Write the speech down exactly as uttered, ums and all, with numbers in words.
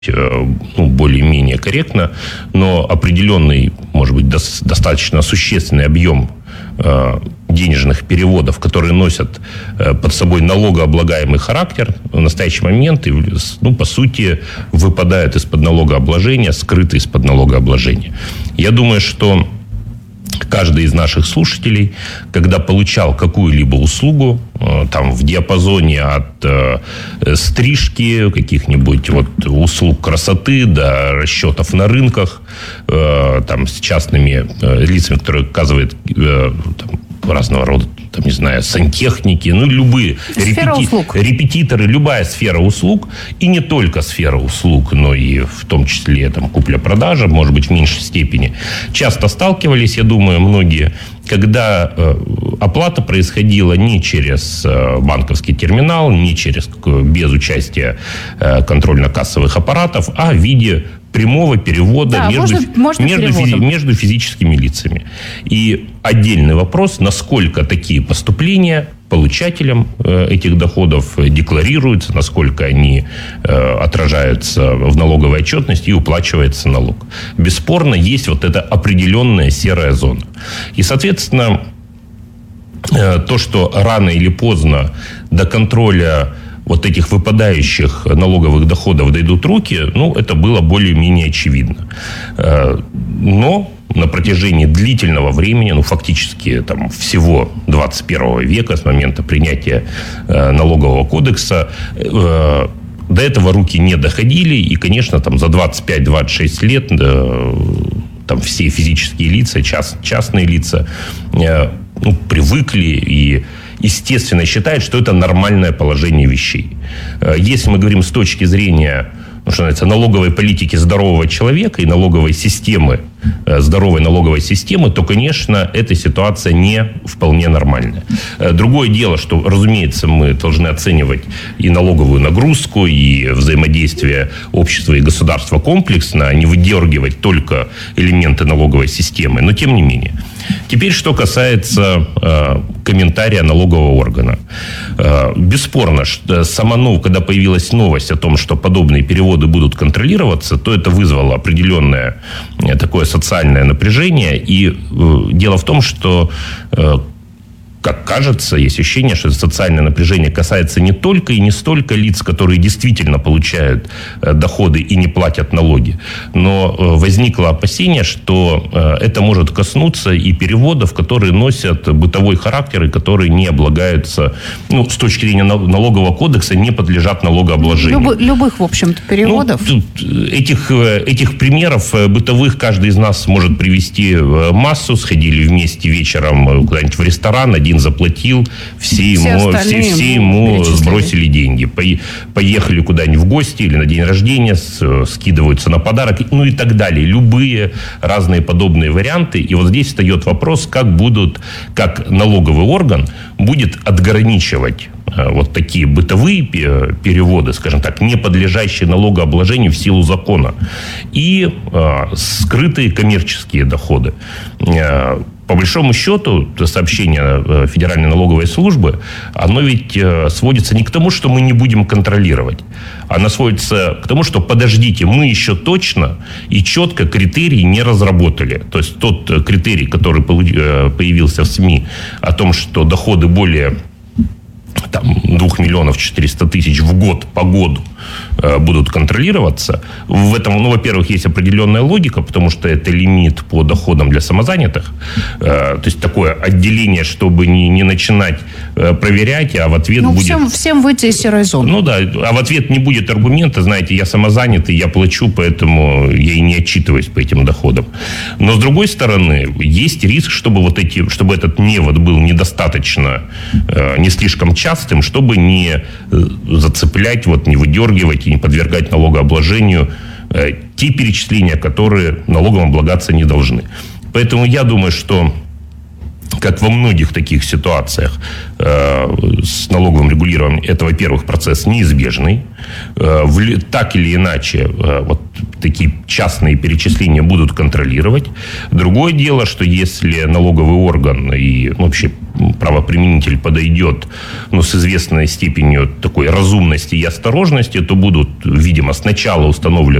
ну, более-менее корректно, но определенный, может быть, дос- достаточно существенный объем э, денежных переводов, которые носят э, под собой налогооблагаемый характер, в настоящий момент, ну, по сути, выпадают из-под налогообложения, скрыты из-под налогообложения. Я думаю, что каждый из наших слушателей, когда получал какую-либо услугу, там, в диапазоне от э, стрижки, каких-нибудь вот услуг красоты до расчетов на рынках, э, там, с частными э, лицами, которые оказывают э, там, разного рода, там, не знаю, сантехники, ну, любые репети... репетиторы, любая сфера услуг, и не только сфера услуг, но и в том числе там, купля-продажа, может быть, в меньшей степени, часто сталкивались, я думаю, многие, когда э, оплата происходила не через э, банковский терминал, не через, без участия э, контрольно-кассовых аппаратов, а в виде прямого перевода да, между, можно, можно между, физи, между физическими лицами. И отдельный вопрос, насколько такие поступления получателям э, этих доходов декларируются, насколько они э, отражаются в налоговой отчетности и уплачивается налог. Бесспорно, есть вот эта определенная серая зона. И, соответственно, э, то, что рано или поздно до контроля вот этих выпадающих налоговых доходов дойдут руки, ну, это было более-менее очевидно. Но на протяжении длительного времени, ну, фактически там, всего двадцать первого века, с момента принятия налогового кодекса, до этого руки не доходили. И, конечно, там, за двадцать пять - двадцать шесть лет там, все физические лица, част, частные лица ну, привыкли и естественно считают, что это нормальное положение вещей. Если мы говорим с точки зрения, ну, что называется, налоговой политики здорового человека и налоговой системы, здоровой налоговой системы, то, конечно, эта ситуация не вполне нормальная. Другое дело, что, разумеется, мы должны оценивать и налоговую нагрузку, и взаимодействие общества и государства комплексно, а не выдергивать только элементы налоговой системы. Но, тем не менее. Теперь, что касается э, комментария налогового органа. Э, бесспорно, что сама, ну, когда появилась новость о том, что подобные переводы будут контролироваться, то это вызвало определенное э, такое социальное напряжение. И э, дело в том, что э, как кажется, есть ощущение, что социальное напряжение касается не только и не столько лиц, которые действительно получают доходы и не платят налоги, но возникло опасение, что это может коснуться и переводов, которые носят бытовой характер и которые не облагаются, ну, с точки зрения налогового кодекса, не подлежат налогообложению. Люб, любых, в общем-то, переводов. Ну, этих, этих примеров бытовых каждый из нас может привести массу. Сходили вместе вечером куда-нибудь в ресторан, один заплатил, все, все ему, все, все ему сбросили деньги. Поехали куда-нибудь в гости или на день рождения, скидываются на подарок, ну и так далее. Любые разные подобные варианты. И вот здесь встает вопрос, как будут, как налоговый орган будет отграничивать вот такие бытовые переводы, скажем так, не подлежащие налогообложению в силу закона, и э, скрытые коммерческие доходы. Э, по большому счету, сообщение Федеральной налоговой службы, оно ведь э, сводится не к тому, что мы не будем контролировать, оно сводится к тому, что подождите, мы еще точно и четко критерии не разработали. То есть тот критерий, который появился в СМИ о том, что доходы более там, двух миллионов четырёхсот тысяч в год по году э, будут контролироваться. В этом, ну, во-первых, есть определенная логика, потому что это лимит по доходам для самозанятых. Э, то есть такое отделение, чтобы не, не начинать э, проверять, а в ответ ну, будет... Всем, всем выйти из серой зоны. Ну да, а в ответ не будет аргумента, знаете, я самозанятый, я плачу, поэтому я и не отчитываюсь по этим доходам. Но с другой стороны, есть риск, чтобы вот эти, чтобы этот невод был недостаточно, э, не слишком часто, чтобы не зацеплять, вот, не выдергивать и не подвергать налогообложению э, те перечисления, которые налогом облагаться не должны. Поэтому я думаю, что, как во многих таких ситуациях э, с налоговым регулированием, это, во-первых, процесс неизбежный. Э, в, так или иначе, э, вот, такие частные перечисления будут контролировать. Другое дело, что если налоговый орган и вообще правоприменитель подойдет, ну, с известной степенью такой разумности и осторожности, то будут, видимо, сначала установлены